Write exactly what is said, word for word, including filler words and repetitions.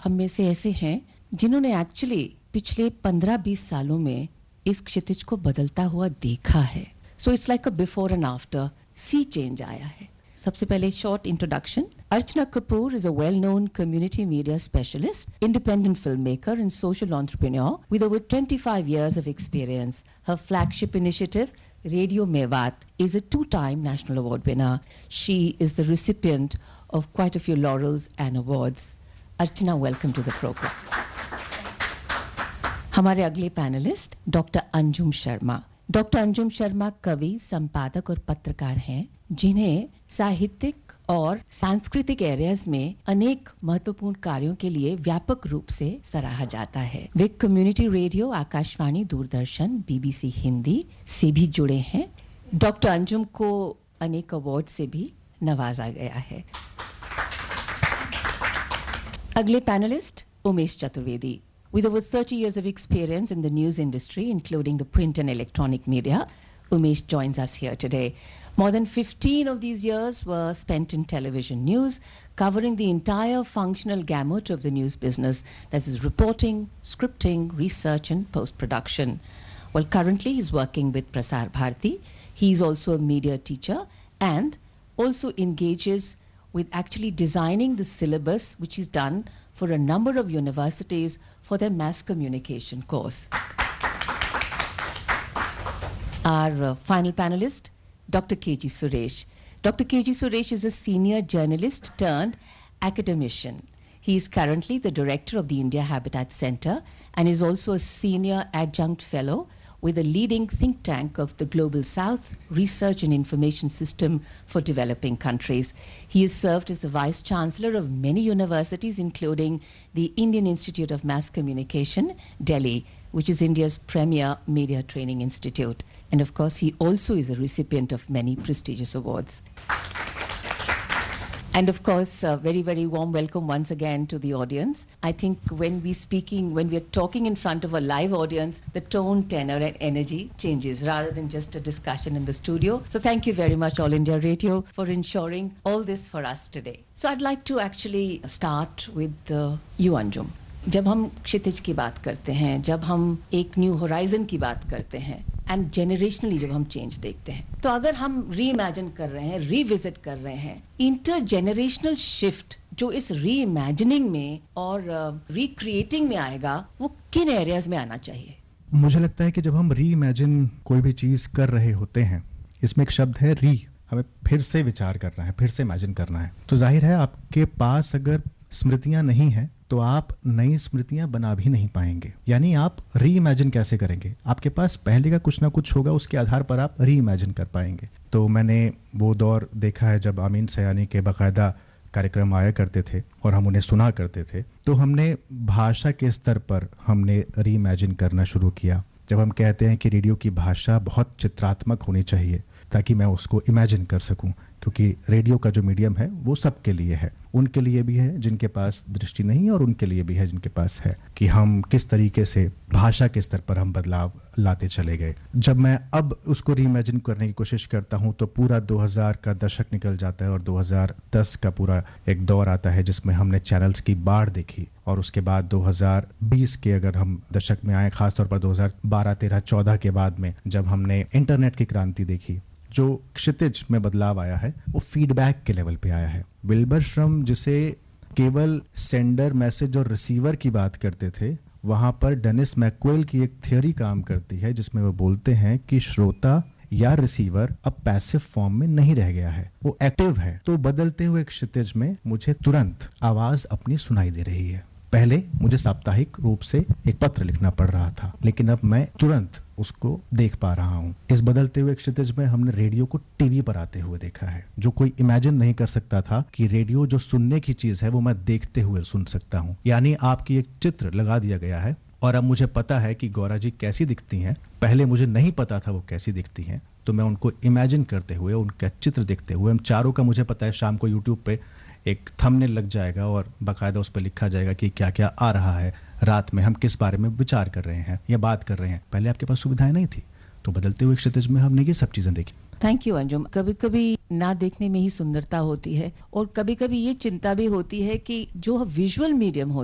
हम में से ऐसे हैं जिन्होंने एक्चुअली पिछले पंद्रह बीस सालों में इस क्षितिज को बदलता हुआ देखा है. So it's like a before and after C change आया है. सबसे पहले short introduction. Archana Kapoor is a well-known community media specialist, independent filmmaker and social entrepreneur with over twenty-five years of experience. Her flagship initiative, Radio Mewat, is a two-time national award winner. She is the recipient of quite a few laurels and awards. Archana, welcome to the program. हमारे अगले panelist doctor Anjum Sharma. Doctor Anjum Sharma कवि, संपादक और पत्रकार हैं जिन्हें साहित्यिक और सांस्कृतिक एरियाज में अनेक महत्वपूर्ण कार्यों के लिए व्यापक रूप से सराहा जाता है. वे community radio, Akashvani, Doordarshan, BBC Hindi से भी जुड़े हैं. डॉक्टर अंजुम को अनेक अवार्ड से भी नवाजा गया है. अगले panelist Umesh Chaturvedi. With over thirty years of experience in the news industry, including the print and electronic media, Umesh joins us here today. More than fifteen of these years were spent in television news, covering the entire functional gamut of the news business. That is reporting, scripting, research and post-production. Well, currently he's working with Prasar Bharati. He's also a media teacher and also engages with actually designing the syllabus, which is done for a number of universities for their mass communication course. Our uh, final panelist, Doctor K G Suresh. Doctor K G Suresh is a senior journalist turned academician. He is currently the director of the India Habitat Center and is also a senior adjunct fellow with a leading think tank of the Global South Research and Information System for Developing Countries. He has served as the Vice Chancellor of many universities, including the Indian Institute of Mass Communication, Delhi, which is India's premier media training institute. And of course, he also is a recipient of many prestigious awards. And of course, a very, very warm welcome once again to the audience. I think when we're speaking, when we're talking in front of a live audience, the tone, tenor and energy changes rather than just a discussion in the studio. So thank you very much, All India Radio, for ensuring all this for us today. So I'd like to actually start with uh, you, Anjum. जब हम क्षितिज की बात करते हैं, जब हम एक new horizon की बात करते हैं एंड जेनरेशनली जब हम चेंज देखते हैं, तो अगर हम री इमेजिन कर रहे हैं, रिविजिट कर रहे हैं, इंटर जेनरेशनल शिफ्ट जो इस री इमेजिनिंग में और रिक्रिएटिंग uh, में आएगा, वो किन एरियाज में आना चाहिए? मुझे लगता है कि जब हम री इमेजिन कोई भी चीज कर रहे होते हैं, इसमें एक शब्द है री, हमें फिर से विचार करना है, फिर से इमेजिन करना है. तो जाहिर है आपके पास अगर स्मृतियां नहीं हैं तो आप नई स्मृतियां बना भी नहीं पाएंगे. यानी आप री इमेजिन कैसे करेंगे? आपके पास पहले का कुछ ना कुछ होगा, उसके आधार पर आप री इमेजिन कर पाएंगे. तो मैंने वो दौर देखा है जब आमीन सयानी के बाकायदा कार्यक्रम आया करते थे और हम उन्हें सुना करते थे, तो हमने भाषा के स्तर पर हमने री इमेजिन करना शुरू किया. जब हम कहते हैं कि रेडियो की भाषा बहुत चित्रात्मक होनी चाहिए ताकि मैं उसको इमेजिन कर सकूं, क्योंकि रेडियो का जो मीडियम है वो सबके लिए है. उनके लिए भी है जिनके पास दृष्टि नहीं है और उनके लिए भी है जिनके पास है, कि हम किस तरीके से भाषा के स्तर पर हम बदलाव लाते चले गए. जब मैं अब उसको रीइमेजिन करने की कोशिश करता हूं तो पूरा दो हज़ार का दशक निकल जाता है और दो हज़ार दस का पूरा एक दौर आता है जिसमें हमने चैनल्स की बाढ़ देखी. और उसके बाद दो हज़ार बीस के अगर हम दशक में आए, खासतौर पर दो हज़ार बारह, तेरह, चौदह के बाद में जब हमने इंटरनेट की क्रांति देखी, जो क्षितिज में बदलाव आया है वो फीडबैक के लेवल पे आया है. विल्बर श्रम जिसे केवल सेंडर, मैसेज और रिसीवर की बात करते थे, वहां पर डेनिस मैक्वेल की एक थ्योरी काम करती है जिसमें वो बोलते हैं कि श्रोता या रिसीवर अब पैसिव फॉर्म में नहीं रह गया है, वो एक्टिव है. तो बदलते हुए क्षितिज में मुझे तुरंत आवाज अपनी सुनाई दे रही है. पहले मुझे साप्ताहिक रूप से एक पत्र लिखना पड़ रहा था, लेकिन अब मैं तुरंत उसको देख पा रहा हूँ. इस बदलते हुए क्षितिज में हमने रेडियो को टीवी पर आते हुए देखा है, जो कोई इमेजिन नहीं कर सकता था कि रेडियो जो सुनने की चीज है वो मैं देखते हुए सुन सकता हूँ. यानी आपकी एक चित्र लगा दिया गया है और अब मुझे पता है कि गौरा जी कैसी दिखती हैं. पहले मुझे नहीं पता था वो कैसी दिखती हैं, तो मैं उनको इमेजिन करते हुए, उनका चित्र देखते हुए, हम चारों का मुझे पता है शाम को यूट्यूब पे एक थंबनेल लग जाएगा और बाकायदा उस पर लिखा जाएगा कि क्या क्या आ रहा है, रात में हम किस बारे में विचार कर रहे हैं या बात कर रहे हैं. पहले आपके पास सुविधाएं नहीं थी, तो बदलते हुए क्षितिज में हमने ये सब चीजें देखी. Thank you Anjum. कभी कभी ना देखने में ही सुंदरता होती है और कभी कभी ये चिंता भी होती है कि जो विजुअल मीडियम होता